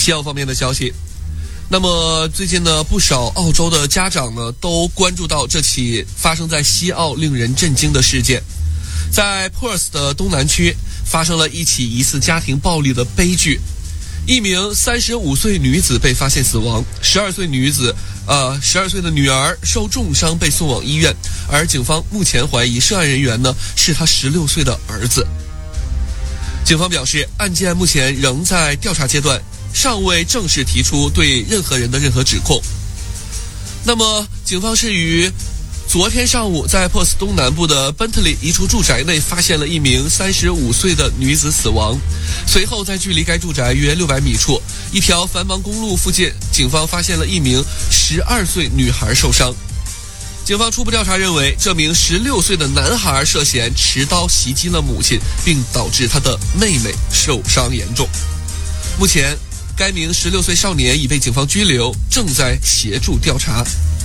西澳方面的消息，那么最近呢，不少澳洲的家长呢都关注到这起发生在西澳令人震惊的事件。在 Perth 的东南区发生了一起疑似家庭暴力的悲剧，一名35岁女子被发现死亡，12岁的女儿受重伤被送往医院，而警方目前怀疑涉案人员呢是他16岁的儿子。警方表示，案件目前仍在调查阶段，尚未正式提出对任何人的任何指控。那么，警方是于昨天上午在珀斯东南部的 Bentley 一处住宅内发现了一名35岁的女子死亡。随后在距离该住宅约600米处一条繁忙公路附近，警方发现了一名12岁女孩受伤。警方初步调查认为，这名16岁的男孩涉嫌持刀袭击了母亲，并导致他的妹妹受伤严重。目前该名16岁少年已被警方拘留，正在协助调查。